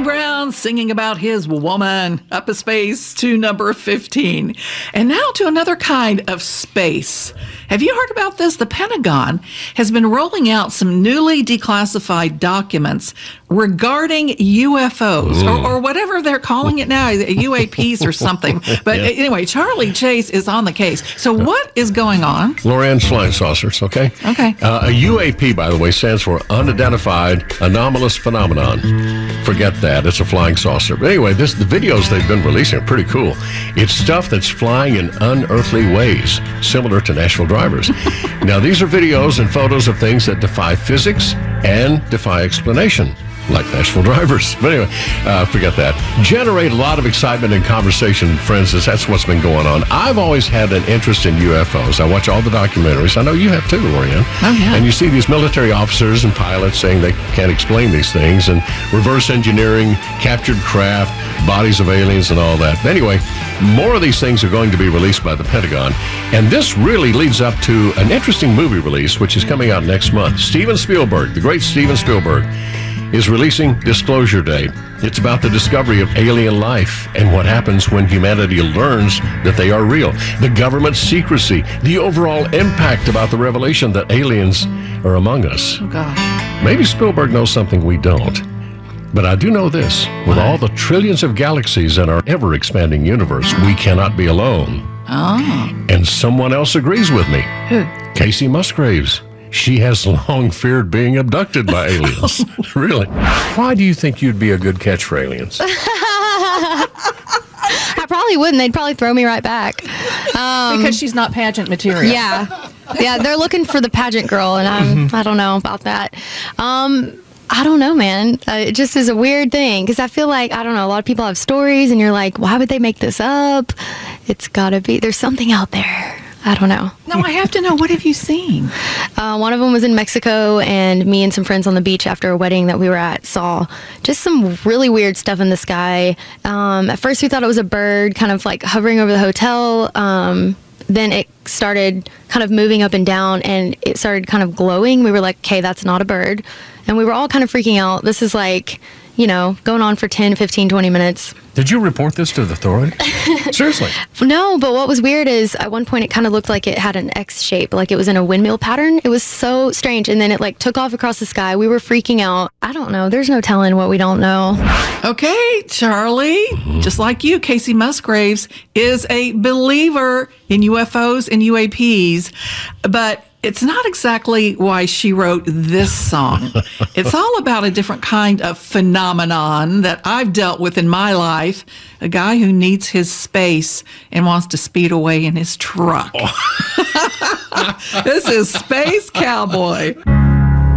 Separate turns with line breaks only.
Brown singing about his woman. Up a space to number 15. And now to another kind of space. Have you heard about this? The Pentagon has been rolling out some newly declassified documents regarding UFOs or whatever they're calling it now, UAPs or something. But anyway, Charlie Chase is on the case. So what is going on?
Lorianne's flying saucers, okay?
Okay.
A UAP, by the way, stands for Unidentified Anomalous Phenomenon. Forget that. It's a flying saucer. But anyway, the videos they've been releasing are pretty cool. It's stuff that's flying in unearthly ways, similar to Nashville drivers. Now, these are videos and photos of things that defy physics and defy explanation, like Nashville drivers. But anyway, forget that. Generate a lot of excitement and conversation, friends. That's what's been going on. I've always had an interest in UFOs. I watch all the documentaries. I know you have too, Lorianne.
Oh, yeah.
And you see these military officers and pilots saying they can't explain these things, and reverse engineering, captured craft, bodies of aliens, and all that. But anyway, more of these things are going to be released by the Pentagon. And this really leads up to an interesting movie release, which is coming out next month. Steven Spielberg, the great Steven Spielberg, is releasing Disclosure Day. It's about the discovery of alien life and what happens when humanity learns that they are real. The government's secrecy, the overall impact about the revelation that aliens are among us.
Oh, God.
Maybe Spielberg knows something we don't. But I do know this. With all the trillions of galaxies in our ever-expanding universe, we cannot be alone.
Oh.
And someone else agrees with me.
Who?
Casey Musgraves. She has long feared being abducted by aliens. Really? Why do you think you'd be a good catch for aliens?
I probably wouldn't. They'd probably throw me right back.
Because she's not pageant material.
Yeah. Yeah, they're looking for the pageant girl, and I don't know about that. I don't know, man. It just is a weird thing because I feel like, I don't know, a lot of people have stories and you're like, why would they make this up? It's got to be, there's something out there. I don't know.
No, I have to know. What have you seen?
One of them was in Mexico, and me and some friends on the beach after a wedding that we were at saw just some really weird stuff in the sky. At first we thought it was a bird kind of like hovering over the hotel. Then it started kind of moving up and down, and it started kind of glowing. We were like, okay, that's not a bird. And we were all kind of freaking out. This is like, you know, going on for 10, 15, 20 minutes.
Did you report this to the authorities? Seriously?
No, but what was weird is at one point it kind of looked like it had an X shape, like it was in a windmill pattern. It was so strange. And then it like took off across the sky. We were freaking out. I don't know. There's no telling what we don't know.
Okay, Charlie, just like you, Casey Musgraves is a believer in UFOs and UAPs, but it's not exactly why she wrote this song. It's all about a different kind of phenomenon that I've dealt with in my life. A guy who needs his space and wants to speed away in his truck. This is Space Cowboy.